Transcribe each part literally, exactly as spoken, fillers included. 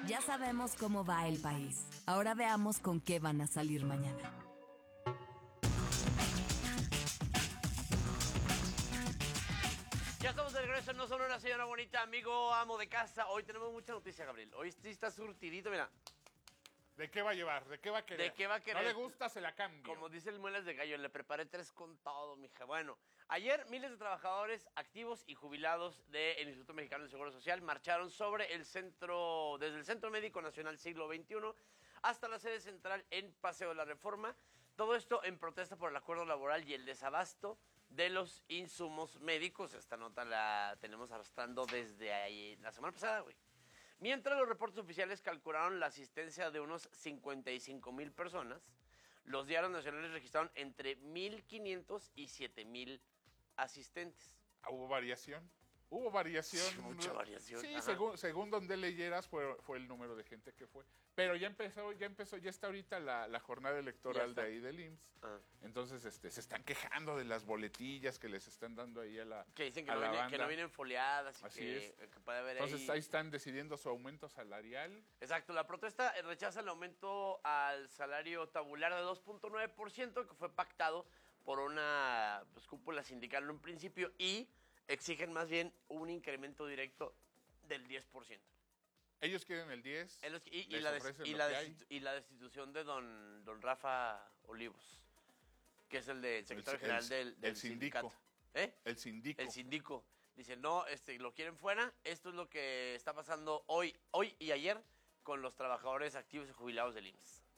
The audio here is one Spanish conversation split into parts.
Ya sabemos cómo va el país. Ahora veamos con qué van a salir mañana. Ya estamos de regreso en No Sonora, señora bonita, amigo, amo de casa. Hoy tenemos mucha noticia, Gabriel. Hoy sí está surtidito, mira. ¿De qué va a llevar? ¿De qué va a querer? ¿De qué va a querer? No le gusta, se la cambio. Como dice el Muelas de Gallo, le preparé tres con todo, mija. Bueno, ayer miles de trabajadores activos y jubilados del Instituto Mexicano del Seguro Social marcharon sobre el centro, desde el Centro Médico Nacional Siglo veintiuno hasta la sede central en Paseo de la Reforma. Todo esto en protesta por el acuerdo laboral y el desabasto de los insumos médicos. Esta nota la tenemos arrastrando desde ahí, la semana pasada, güey. Mientras los reportes oficiales calcularon la asistencia de unos cincuenta y cinco mil personas, los diarios nacionales registraron entre mil quinientos y siete mil asistentes. ¿Hubo variación? Hubo variación. Sí, mucha variación. Sí, Ajá. según, según donde leyeras fue, fue el número de gente que fue. Pero ya empezó, ya empezó, ya está ahorita la, la jornada electoral de ahí del I M S S. Ah. Entonces, este, se están quejando de las boletillas que les están dando ahí a la Que dicen que, a no, la viene, banda. que no vienen foliadas y Así que, es. que puede haber Entonces ahí... ahí están decidiendo su aumento salarial. Exacto, la protesta rechaza el aumento al salario tabular de dos punto nueve por ciento que fue pactado por una pues, cúpula sindical en un principio y exigen más bien un incremento directo del diez por ciento. Ellos quieren el diez. En los que- y, y les la des- ofrecen y lo la que hay. destitu- y la destitución de don, don Rafa Olivos, que es el de secretario El- general el- del, del el sindico. sindicato. ¿Eh? El sindico. El sindico. Dice, no, este, lo quieren fuera. Esto es lo que está pasando hoy, hoy y ayer con los trabajadores activos y jubilados del I M S S.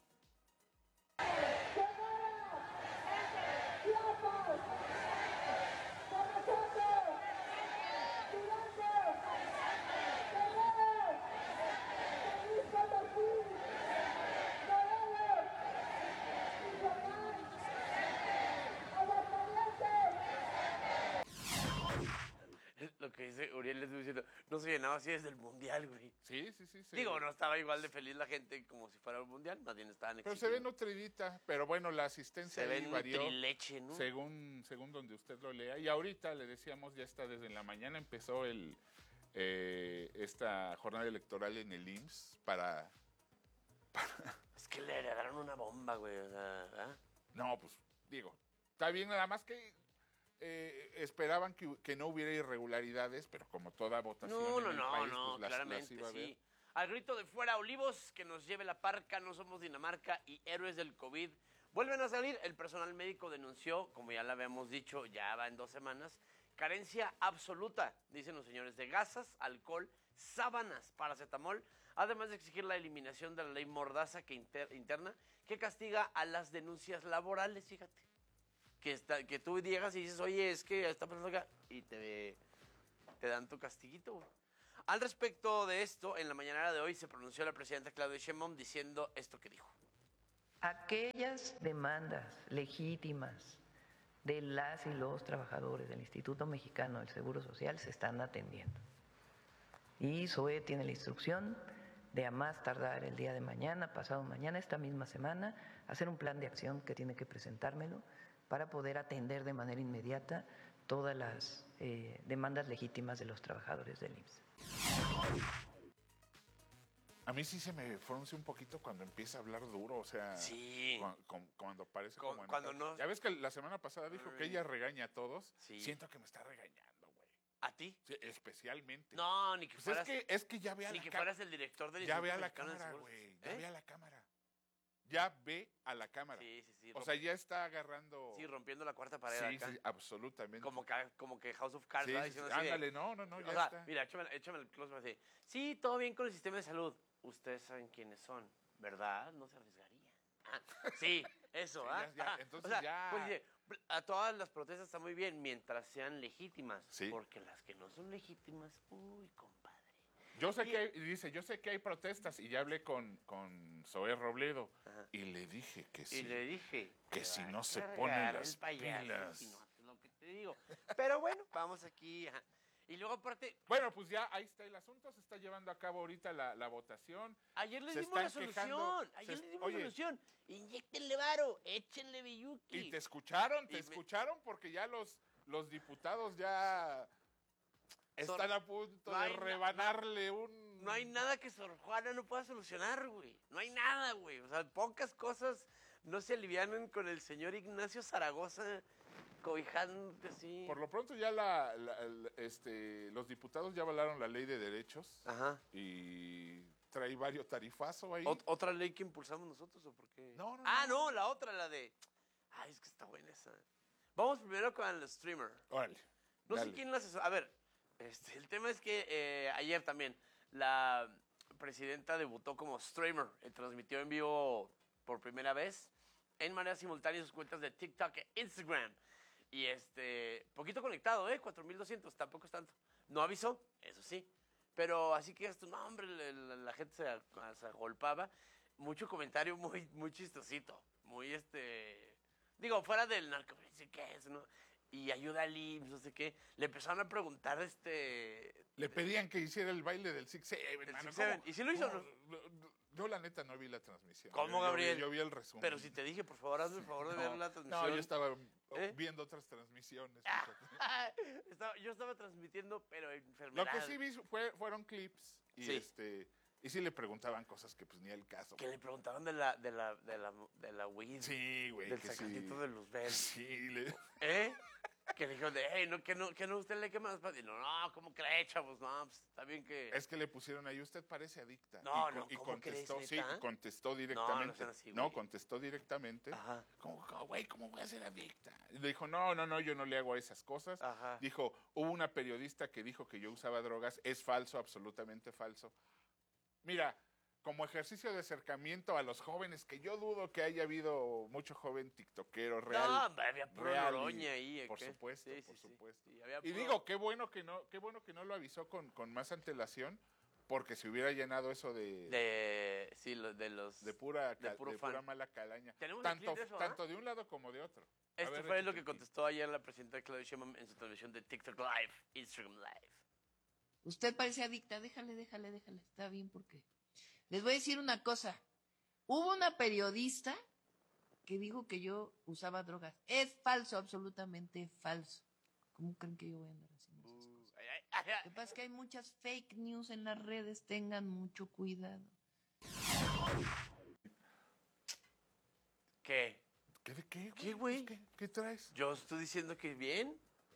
Lo que dice Uriel, le estoy diciendo, no se llenaba así desde el Mundial, güey. Sí, sí, sí. sí. Digo, no estaba igual de feliz la gente como si fuera el Mundial, más bien estaban Pero se exigiendo. ve nutridita, pero bueno, la asistencia Se ahí ven varió nutrileche, ¿no? según, según donde usted lo lea. Y ahorita, le decíamos, ya está desde la mañana, empezó el eh, esta jornada electoral en el I M S S para... Es que le heredaron una bomba, güey, o sea, ¿verdad? No, pues, digo, está bien, nada más que eh, esperaban que, que no hubiera irregularidades, pero como toda votación No, en no, el no, país, no, pues, las- claramente, las iba a ver. sí. Al grito de fuera Olivos, que nos lleve la parca, no somos Dinamarca y héroes del COVID. Vuelven a salir, el personal médico denunció, como ya lo habíamos dicho, ya va en dos semanas, carencia absoluta, dicen los señores, de gasas, alcohol, sábanas, paracetamol, además de exigir la eliminación de la ley Mordaza que inter- interna, que castiga a las denuncias laborales, fíjate. Que, está, que tú llegas y dices, oye, es que está pasando acá, y te, te dan tu castiguito, güey. Al respecto de esto, en la mañanera de hoy se pronunció la presidenta Claudia Sheinbaum diciendo esto que dijo. Aquellas demandas legítimas de las y los trabajadores del Instituto Mexicano del Seguro Social se están atendiendo. Y S O E tiene la instrucción de a más tardar el día de mañana, pasado mañana, esta misma semana, hacer un plan de acción que tiene que presentármelo para poder atender de manera inmediata todas las eh, demandas legítimas de los trabajadores del I M S S. A mí sí se me frunce un poquito cuando empieza a hablar duro, o sea, Sí. cu- cu- cuando parece Cu- como... en- cuando no- Ya ves que la semana pasada dijo que ella regaña a todos. Sí. Siento que me está regañando, güey. ¿A ti? Sí, especialmente. No, ni que Pues fueras... es que, es que ya ve a ni la que cámara. fueras el director del Ya Instituto ve a la Mexicano del cámara, Seguro güey. Social. Ya ¿Eh? ve a la cámara. Ya ve a la cámara. Sí, sí, sí. O sea, ya está agarrando... Sí, rompiendo la cuarta pared Sí, acá. sí, absolutamente. Como que, como que House of Cards, Sí, ¿verdad? sí, Diciendo sí. así de- Ándale, no, no, no, O ya sea, está. mira, échame, échame el close así. Sí, todo bien con el sistema de salud. Ustedes saben quiénes son, ¿verdad? No se arriesgarían. Ah, sí, eso, Sí, ¿ah? ya, ya, Ajá. entonces O sea, ya. pues dice, a todas las protestas está muy bien mientras sean legítimas. Sí. Porque las que no son legítimas, uy, compadre. Yo sé que hay, y dice, yo sé que hay protestas y ya hablé con, con Zoé Robledo Ajá. y le dije que sí. Y le dije que te si va a no se cargar ponen el las payaso, pilas. si no haces lo que te digo. Pero bueno, vamos aquí. Ajá. Y luego aparte, Bueno, pues ya ahí está el asunto, se está llevando a cabo ahorita la, la votación. ayer les Se dimos la están solución. quejando, Ayer se- les dimos oye, la solución. Inyéctenle varo, échenle biyuki. Y te escucharon, te Y me- escucharon porque ya los, los diputados ya están a punto no de hay na- rebanarle un... no hay nada que Sor Juana no pueda solucionar, güey. No hay nada, güey. O sea, pocas cosas no se alivianan con el señor Ignacio Zaragoza cobijando así. Por lo pronto ya la, la- la- este, los diputados ya avalaron la ley de derechos Ajá. y trae varios tarifazo ahí. Ot- ¿Otra ley que impulsamos nosotros o por qué? No, no, Ah, no. no, la otra, la de... Ay, es que está buena esa. Vamos primero con el streamer. Órale, No dale. sé quién la asesora. A ver, este, el tema es que eh, ayer también la presidenta debutó como streamer. eh, transmitió en vivo por primera vez en manera simultánea sus cuentas de TikTok e Instagram. Y este, poquito conectado, ¿eh? cuatro mil doscientos, tampoco es tanto. No avisó, eso sí. Pero así que esto, no, hombre, la, la- la gente se, a- se agolpaba. Mucho comentario muy, muy chistosito. Muy este. Digo, fuera del narco, ¿qué es, no? Y ayuda al I M S S, no sé qué. Le empezaron a preguntar, este... Le pedían que hiciera el baile del Six Seven, Del mano, Six Seven. ¿cómo? ¿Y sí lo hizo o no? ¿Cómo? Yo la neta no vi la transmisión. ¿Cómo, Yo- yo vi- Gabriel? Yo vi, el resumen. Pero si te dije, por favor, hazme el favor de ver No, la transmisión. no, yo estaba ¿Eh? viendo otras transmisiones. Ah, fíjate. Estaba- yo estaba transmitiendo, pero Lo enfermedad. que sí vi fue, fueron clips y Sí. este y sí le preguntaban cosas que pues ni el caso. Que le preguntaban de la, de la, de la, de la weed. Sí, güey, Del que sí. sacatito de los verdes. Sí, le- ¿Eh? Que le dijeron de, hey, no, que no, que no, usted le quema más. Y no, no, ¿cómo cree, chavos? No, pues está bien que... es que le pusieron ahí, usted parece adicta. No, y, con- no, y ¿cómo contestó, crees, sí, neta? contestó directamente. sean así, No, güey. contestó directamente. Ajá. ¿Cómo, cómo, güey, cómo voy a ser adicta? Y le dijo, no, no, no, yo no le hago esas cosas. Ajá. Dijo, hubo una periodista que dijo que yo usaba drogas. Es falso, absolutamente falso. Mira, como ejercicio de acercamiento a los jóvenes, que yo dudo que haya habido mucho joven tiktokero real. No, hombre, había puro real y- noroña ahí. Por ¿qué? supuesto, Sí, por sí, sí. supuesto. Sí, había Y puro- digo, qué bueno que no, qué bueno que no lo avisó con, con más antelación, porque se hubiera llenado eso de, de, De, sí, lo- de los... pura, de ca- puro de fan. pura mala calaña. ¿Tenemos el Tanto, clip de eso, ah? tanto de un lado como de otro. A Esto ver, fue lo échate que el clip. contestó ayer la presidenta Claudia Sheinbaum en su transmisión de TikTok Live, Instagram Live. Usted parece adicta, déjale, déjale, déjale. Está bien porque... Les voy a decir una cosa. Hubo una periodista que dijo que yo usaba drogas. Es falso, absolutamente falso. ¿Cómo creen que yo voy a andar haciendo esas cosas? Ay, ay, ay, Lo ay. que pasa es que hay muchas fake news en las redes. Tengan mucho cuidado. ¿Qué? ¿Qué de qué, ¿Qué, güey? ¿Qué, qué traes? Yo estoy diciendo que bien.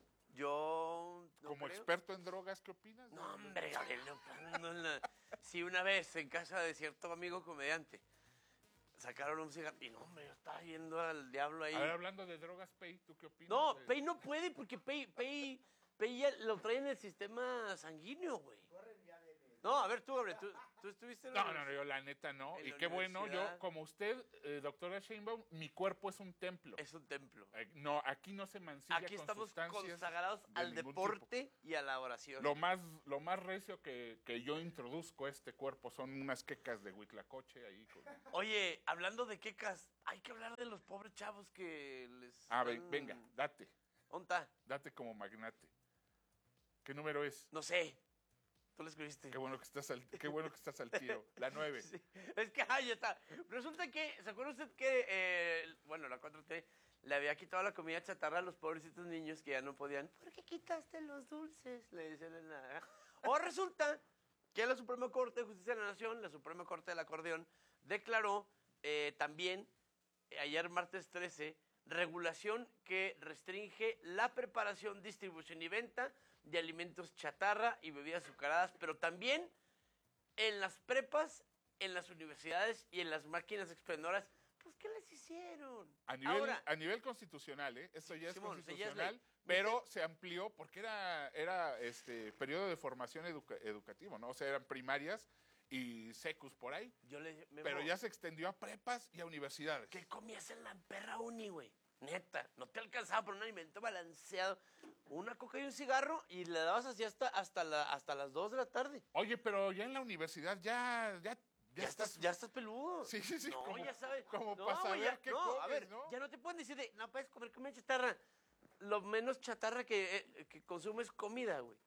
Yo... no Como creo. experto en drogas, ¿qué opinas? No, hombre, Gabriel, no, no, no. Sí, una vez en casa de cierto amigo comediante sacaron un cigarro y no, hombre, yo estaba viendo al diablo ahí. A ver, hablando de drogas, Pei, ¿tú qué opinas? No, de- Pei no puede porque Pei, Pei, Pei ya lo trae en el sistema sanguíneo, güey. No, a ver, tú, Gabriel, tú, tú estuviste en No, la- no, no, yo la neta no. en Y la qué bueno, universidad. yo, como usted, eh, doctora Sheinbaum, mi cuerpo es un templo. Es un templo. Eh, no, aquí no se mancilla Aquí con estamos sustancias consagrados de al ningún deporte y a la oración. Lo más, lo más recio que, que yo introduzco a este cuerpo son unas quecas de huitlacoche ahí. con- Oye, hablando de quecas, hay que hablar de los pobres chavos que les... Ah, ve- están- venga, date, ¿Dónde está? date como magnate. ¿Qué número es? No sé. Tú lo escribiste. Qué bueno que estás al, qué bueno que estás al tiro. La nueve. Sí, es que, ay, ya está. Resulta que, ¿se acuerda usted que, eh, bueno, la cuatro T le había quitado la comida chatarra a los pobrecitos niños que ya no podían? ¿Por qué quitaste los dulces? Le decían en la... O resulta que la Suprema Corte de Justicia de la Nación, la Suprema Corte del Acordeón, declaró eh, también, eh, ayer martes trece, regulación que restringe la preparación, distribución y venta de alimentos chatarra y bebidas azucaradas, pero también en las prepas, en las universidades y en las máquinas expendedoras. Pues, ¿qué les hicieron? A nivel, Ahora, a nivel constitucional, ¿eh? Esto ya es Simón, o sea, ya es constitucional, ley. pero se amplió porque era, era este periodo de formación educa- educativo, ¿no? O sea, eran primarias y secus por ahí, yo le... Memo, pero ya se extendió a prepas y a universidades. ¿qué comías en la perra uni, güey? Neta, no te alcanzaba por un alimento balanceado. Una coca y un cigarro y le dabas así hasta, hasta, la, hasta las dos de la tarde. Oye, pero ya en la universidad ya, ya, ya, Ya, estás... estás, ya estás peludo. Sí, sí, sí, No, como- ya sabes. como no, para güey, saber ya- qué no, a comes, ver, ¿no? ya no te pueden decir de, no puedes comer comida chatarra. Lo menos chatarra que, eh, que consumes comida, güey.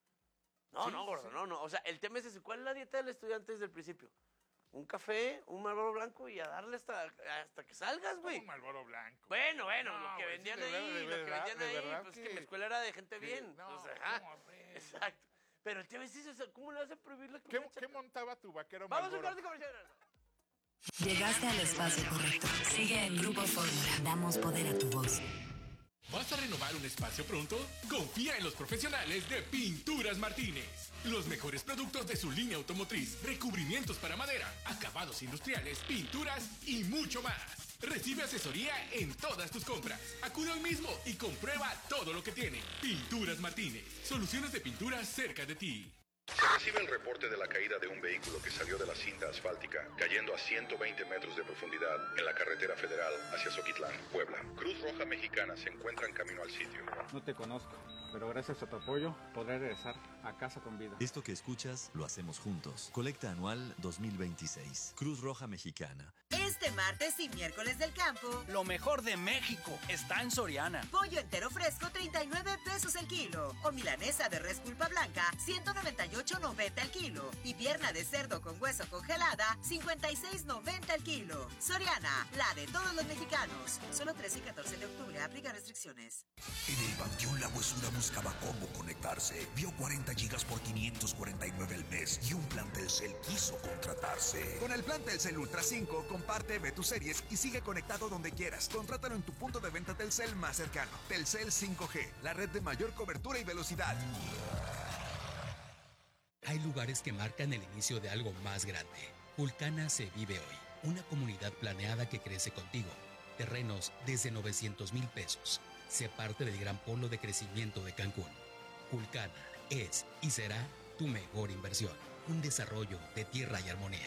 No, Sí, no, sí, gordo, sí. no, no. O sea, el tema es ese. ¿Cuál es la dieta del estudiante desde el principio? Un café, un Marlboro blanco y a darle hasta, hasta que salgas, güey. Un Marlboro blanco. Bueno, bueno, No, lo que güey, sí, vendían de ahí, verdad, de lo que verdad, vendían de ahí, verdad pues que- que mi escuela era de gente que- bien. no, o sea, ajá, ¿cómo ves? exacto. Pero el T V C, ¿cómo le vas a prohibir la ¿Qué, comida ¿Qué chatarra? montaba tu vaquero Vamos a un Marlboro? corte comercial. Llegaste al espacio correcto. Sigue en Grupo Fórmula. Damos poder a tu voz. ¿Vas a renovar un espacio pronto? Confía en los profesionales de Pinturas Martínez. Los mejores productos de su línea automotriz, recubrimientos para madera, acabados industriales, pinturas y mucho más. Recibe asesoría en todas tus compras. Acude hoy mismo y comprueba todo lo que tiene. Pinturas Martínez. Soluciones de pintura cerca de ti. Se recibe el reporte de la caída de un vehículo que salió de la cinta asfáltica, cayendo a ciento veinte metros de profundidad en la carretera federal hacia Zoquitlán, Puebla. Cruz Roja Mexicana se encuentra en camino al sitio. No te conozco, pero gracias a tu apoyo podré regresar a casa con vida. Esto que escuchas lo hacemos juntos. Colecta anual dos mil veintiséis. Cruz Roja Mexicana. Este martes y miércoles del campo, lo mejor de México está en Soriana. Pollo entero fresco, treinta y nueve pesos el kilo. O milanesa de res pulpa blanca, ciento noventa y ocho noventa el kilo. Y pierna de cerdo con hueso congelada, cincuenta y seis noventa el kilo. Soriana, la de todos los mexicanos. Solo trece y catorce de octubre, aplica restricciones. En el Panteón La Huesuda buscaba cómo conectarse. Vio cuarenta gigas por quinientos cuarenta y nueve al mes y un plan Telcel quiso contratarse. Con el plan Telcel Ultra cinco, comparte, ve tus series y sigue conectado donde quieras. Contrátalo en tu punto de venta Telcel más cercano. Telcel cinco G, la red de mayor cobertura y velocidad. Hay lugares que marcan el inicio de algo más grande. Julcana se vive hoy. Una comunidad planeada que crece contigo. Terrenos desde novecientos mil pesos. Sé parte del gran polo de crecimiento de Cancún. Julcana es y será tu mejor inversión. Un desarrollo de tierra y armonía.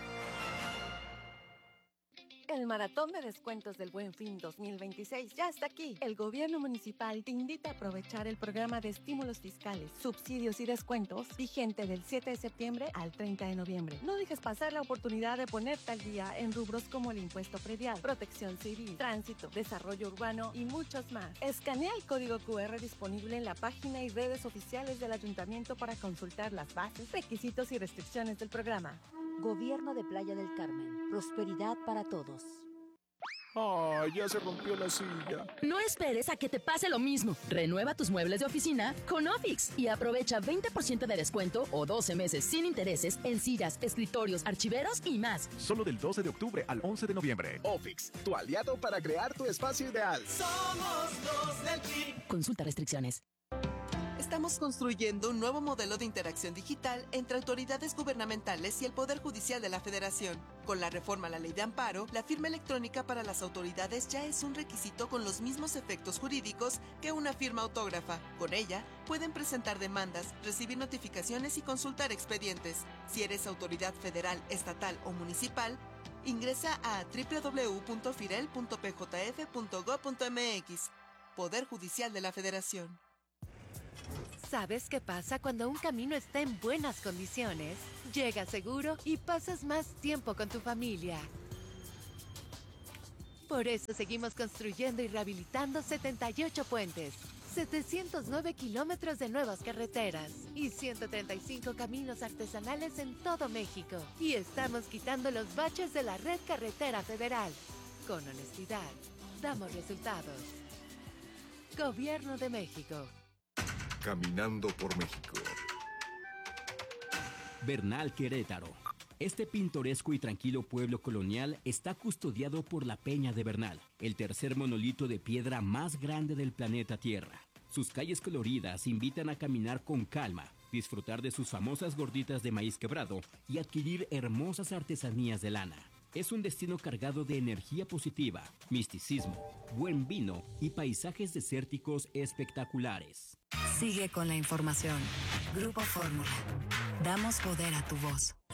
El maratón de descuentos del Buen Fin dos mil veintiséis ya está aquí. El gobierno municipal te invita a aprovechar el programa de estímulos fiscales, subsidios y descuentos vigente del siete de septiembre al treinta de noviembre. No dejes pasar la oportunidad de ponerte al día en rubros como el impuesto predial, protección civil, tránsito, desarrollo urbano y muchos más. Escanea el código cu erre disponible en la página y redes oficiales del ayuntamiento para consultar las bases, requisitos y restricciones del programa. Gobierno de Playa del Carmen. Prosperidad para todos. ¡Ay, ya se rompió la silla! No esperes a que te pase lo mismo. Renueva tus muebles de oficina con Ofix y aprovecha veinte por ciento de descuento o doce meses sin intereses en sillas, escritorios, archiveros y más. Solo del doce de octubre al once de noviembre. Ofix, tu aliado para crear tu espacio ideal. Somos los del P R I. Consulta restricciones. Estamos construyendo un nuevo modelo de interacción digital entre autoridades gubernamentales y el Poder Judicial de la Federación. Con la reforma a la Ley de Amparo, la firma electrónica para las autoridades ya es un requisito con los mismos efectos jurídicos que una firma autógrafa. Con ella, pueden presentar demandas, recibir notificaciones y consultar expedientes. Si eres autoridad federal, estatal o municipal, ingresa a doble u doble u doble u punto firel punto p j f punto gob punto m x. Poder Judicial de la Federación. ¿Sabes qué pasa cuando un camino está en buenas condiciones? Llegas seguro y pasas más tiempo con tu familia. Por eso seguimos construyendo y rehabilitando setenta y ocho puentes, setecientos nueve kilómetros de nuevas carreteras y ciento treinta y cinco caminos artesanales en todo México. Y estamos quitando los baches de la red carretera federal. Con honestidad, damos resultados. Gobierno de México. Caminando por México. Bernal, Querétaro. Este pintoresco y tranquilo pueblo colonial está custodiado por la Peña de Bernal, el tercer monolito de piedra más grande del planeta Tierra. Sus calles coloridas invitan a caminar con calma, disfrutar de sus famosas gorditas de maíz quebrado y adquirir hermosas artesanías de lana. Es un destino cargado de energía positiva, misticismo, buen vino y paisajes desérticos espectaculares. Sigue con la información. Grupo Fórmula. Damos poder a tu voz.